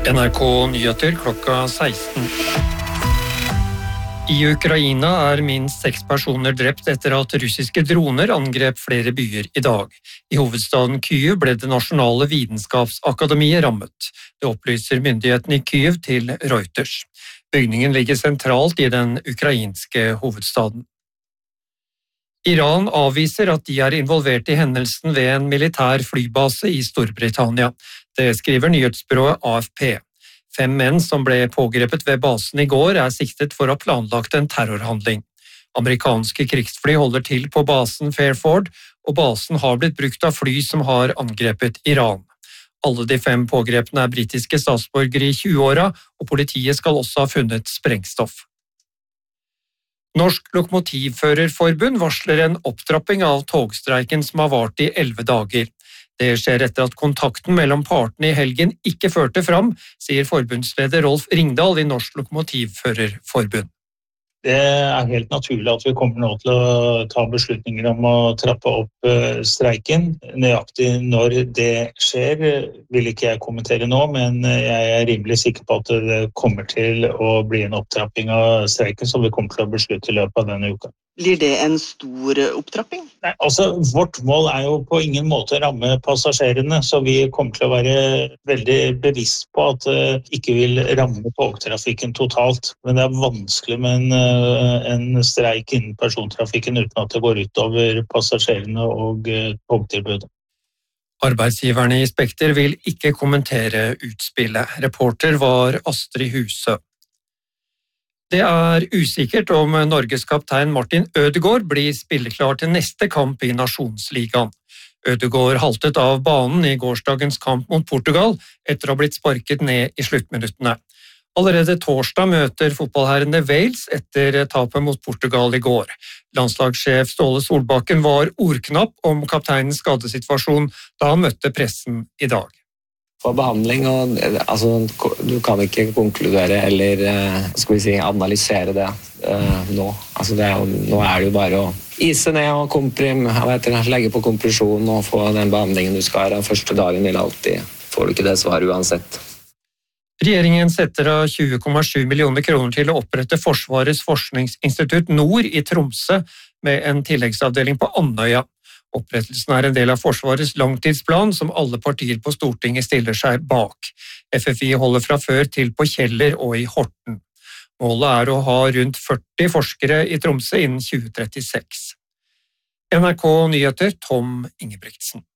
NRK Nyheter klokka 16. I Ukraina er minst 6 personer drept etter at russiske droner angrep flere byer i dag. I hovedstaden Kyiv ble det nasjonale vitenskapsakademiet rammet. Det opplyser myndighetene i Kyiv til Reuters. Bygningen ligger sentralt i den ukrainske hovedstaden. Iran avviser at de er involvert i hendelsen ved en militær flybase i Storbritannia. Det skriver nyhetsbyrået AFP. 5 menn som ble pågrepet ved basen i går er siktet for å ha planlagt en terrorhandling. Amerikanske krigsfly holder til på basen Fairford, og basen har blitt brukt av fly som har angrepet Iran. Alle de 5 pågrepne er britiske statsborgere i 20-åra, og politiet skal også ha funnet sprengstoff. Norsk Lokomotivførerforbund varsler en opptrapping av togstreiken som har vart i 11 dager. Det skjer etter at kontakten mellom partene i helgen ikke førte fram, sier forbundsleder Rolf Ringdal i Norsk Lokomotivførerforbund. Det er helt naturlig at vi kommer nå til å ta beslutninger om å trappe opp streiken. Nøyaktig når det skjer vil ikke jeg kommentere nå, men jeg er rimelig sikker på at det kommer til å bli en opptrapping av streiken som vi kommer til å beslutte i løpet av denne uka. Blir det en stor opptrapping? Nei, altså vårt mål er jo på ingen måte å ramme passasjerene, så vi kommer til å være veldig bevisst på at det ikke vil ramme togtrafikken totalt. Men det er vanskelig med en streik innen persontrafikken uten at det går ut over passasjerene og togtilbudet. Arbeidsgiverne i Spekter vil ikke kommentere utspillet. Reporter var Astrid Huse. Det er usikkert om Norges kaptein Martin Ødegaard blir spilleklar til neste kamp i Nasjonsligaen. Ødegaard haltet av banen i gårsdagens kamp mot Portugal etter å ha blitt sparket ned i sluttminuttene. Allerede torsdag møter fotballherrene Wales etter tapet mot Portugal i går. Landslagssjef Ståle Solbakken var ordknapp om kapteinens skadesituasjon da han møtte pressen i dag. For behandling, du kan ikke konkludere eller analysere det nå. Nå er det jo bare å ise ned og legge på kompresjon og få den behandlingen du skal ha. Første dagen vil alltid, får du ikke det svaret uansett. Regjeringen setter av 20,7 millioner kroner til å opprette Forsvarets forskningsinstitutt Nord i Tromsø med en tilleggsavdeling på Andøya. Opprettelsen er en del av Forsvarets langtidsplan som alle partier på Stortinget stiller seg bak. FFI holder fra før til på Kjeller og i Horten. Målet er å ha rundt 40 forskere i Tromsø innen 2036. NRK Nyheter, Tom Ingebrigtsen.